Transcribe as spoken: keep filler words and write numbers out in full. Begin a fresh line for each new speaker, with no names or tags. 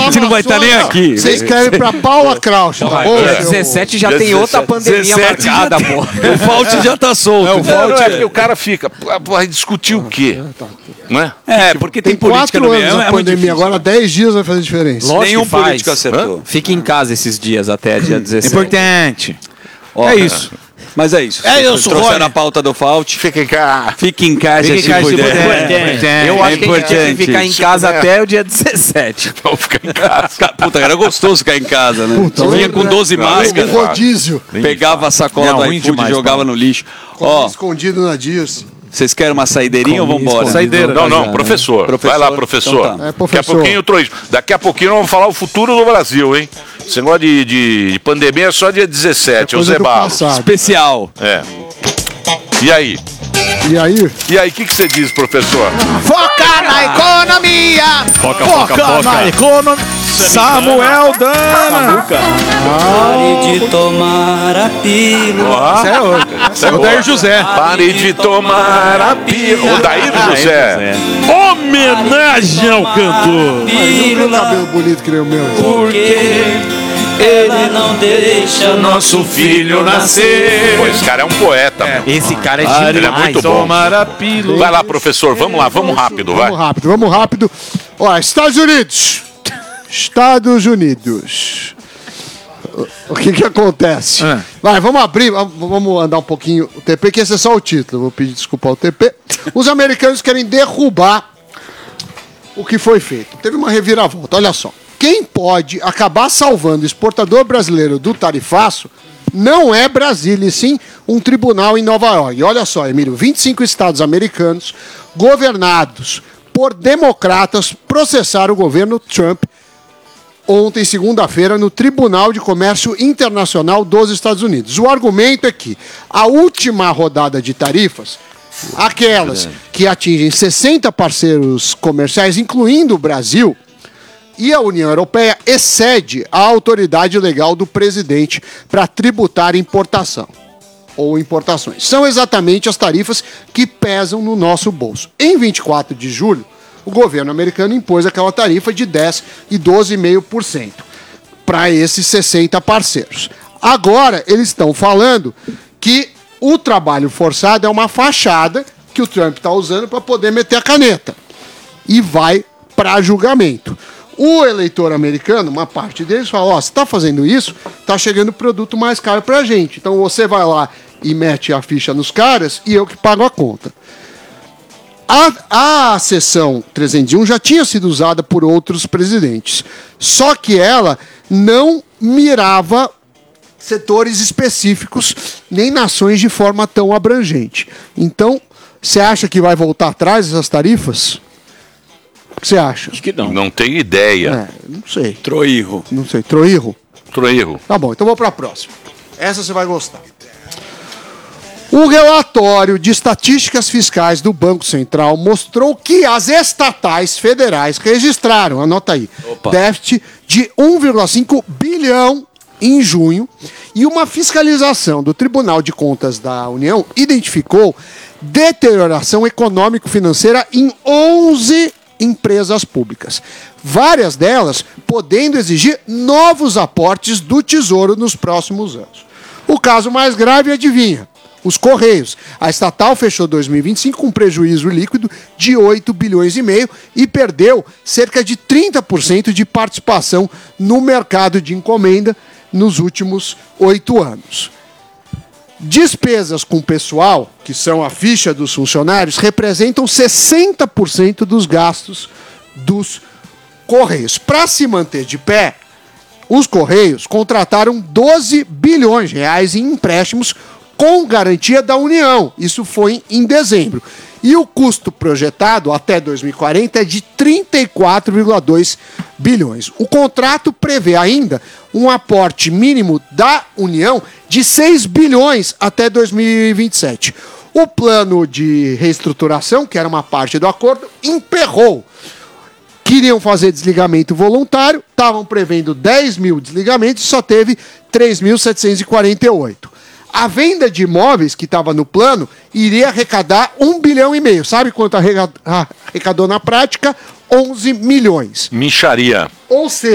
gente não vai estar nem aqui.
Vocês querem pra Paula Krausch, tá bom?
É. dezessete já tem outra pandemia marcada, pô.
O Fauci já tá solto.
É, o Fauci não, é porque o cara fica, vai discutir o quê? Não é?
É, porque tem,
Tem
política
quatro
no
anos
meio.
a
É muito
pandemia,
difícil.
agora dez dias vai fazer diferença.
Lógico
Nenhum
que faz.
político acertou.
Fique em casa esses dias até dia dezessete.
Importante.
Ó,
É isso. Mas é isso.
É isso,
Trouxeram
Rony.
a pauta do Fauci.
Fica em casa.
Fique em casa,
Fique em
se
casa, se
puder.
puder.
Eu
É
acho que a gente tinha que
importante.
ficar em casa até o dia dezessete.
Vamos ficar em casa.
Puta, era gostoso ficar em casa, né?
Puta,
Vinha
lembra,
com doze
né?
máscaras,
O rodízio.
pegava a sacola
Não,
do
ruim
iFood e
demais,
jogava
Paulo.
no lixo.
Ó,
Ó,
escondido na Dirce.
vocês querem uma saideirinha ou vambora?
Saideira. Não, não,
Já,
professor.
né?
Vai lá, professor.
Então tá.
É,
Daqui a
professor.
pouquinho eu trouxe. Daqui a pouquinho nós vamos falar o futuro do Brasil, hein? Esse negócio de, de, de pandemia é só dia dezessete, é o
Coisa
Zé
do
Barros.
passado.
Especial.
É. E aí?
E aí?
E aí, o que que você diz, professor?
Foca na economia!
Foca, foca, foca.
economia.
Samuel Dana.
Pare de tomar a pílula.
Isso é outro. Isso é
O Dair
outro.
José.
Pare de tomar a pílula. O Dair José.
Homenagem ao cantor.
Mas não tem um cabelo bonito que nem o meu.
Porque ele não deixa
Nosso filho nascer. Pô, esse cara é um poeta, meu.
Esse cara é
Ele é
demais.
muito bom.
Tomar a pílula.
Vai lá, professor. Vamos lá, vamos rápido, vai.
Vamos rápido, vamos rápido. Ó, Estados Unidos. Estados Unidos. O que que acontece?
É.
Vai, vamos abrir, vamos andar um pouquinho o T P, que esse é só o título. Vou pedir desculpa ao T P. Os americanos querem derrubar o que foi feito. Teve uma reviravolta, olha só. Quem pode acabar salvando o exportador brasileiro do tarifaço não é Brasília, e sim um tribunal em Nova York. E olha só, Emílio, vinte e cinco estados americanos governados por democratas processaram o governo Trump ontem, segunda-feira, no Tribunal de Comércio Internacional dos Estados Unidos. O argumento é que a última rodada de tarifas, aquelas que atingem sessenta parceiros comerciais, incluindo o Brasil, e a União Europeia, excede a autoridade legal do presidente para tributar importação ou importações. São exatamente as tarifas que pesam no nosso bolso. Em vinte e quatro de julho, o governo americano impôs aquela tarifa de dez e doze vírgula cinco por cento para esses sessenta parceiros. Agora, eles estão falando que o trabalho forçado é uma fachada que o Trump está usando para poder meter a caneta. E vai para julgamento. O eleitor americano, uma parte deles, fala, ó, você está fazendo isso, está chegando produto mais caro para a gente. Então você vai lá e mete a ficha nos caras e eu que pago a conta. A, a seção trezentos e um já tinha sido usada por outros presidentes, só que ela não mirava setores específicos, nem nações de forma tão abrangente. Então, você acha que vai voltar atrás essas tarifas? O que você acha?
Acho que não.
Não tenho ideia.
É, não sei.
Troirro.
Não sei. Troirro?
Troirro.
Tá bom, então vou para a próxima. Essa você vai gostar. O relatório de estatísticas fiscais do Banco Central mostrou que as estatais federais registraram, anota aí,
Opa.
déficit de um vírgula cinco bilhão em junho, e uma fiscalização do Tribunal de Contas da União identificou deterioração econômico-financeira em onze empresas públicas. Várias delas podendo exigir novos aportes do Tesouro nos próximos anos. O caso mais grave, adivinha? Os Correios. A estatal fechou dois mil e vinte e cinco com um prejuízo líquido de oito bilhões e meio e perdeu cerca de trinta por cento de participação no mercado de encomenda nos últimos oito anos. Despesas com pessoal, que são a ficha dos funcionários, representam sessenta por cento dos gastos dos Correios. Para se manter de pé, os Correios contrataram doze bilhões de reais em empréstimos com garantia da União. Isso foi em dezembro. E o custo projetado até dois mil e quarenta é de trinta e quatro vírgula dois bilhões. O contrato prevê ainda um aporte mínimo da União de seis bilhões até dois mil e vinte e sete. O plano de reestruturação, que era uma parte do acordo, emperrou. Queriam fazer desligamento voluntário, estavam prevendo dez mil desligamentos e só teve três mil setecentos e quarenta e oito. A venda de imóveis, que estava no plano, iria arrecadar um bilhão e meio. Sabe quanto arrecadou na prática? onze milhões.
Micharia.
Ou seja,